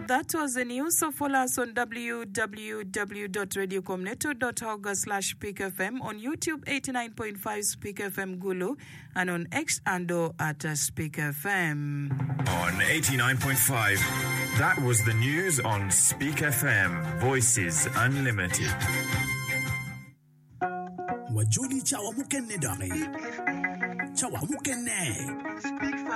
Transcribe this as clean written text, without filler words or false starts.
That was the news. So follow us on www.radiocomneto.org/SpeakFM, on YouTube 89.5 Speak FM Gulu, and on X Ando at Speak FM. On 89.5, that was the news on Speak FM. Voices Unlimited. Wajuli chawa mukenne dare. Chawa mukenne.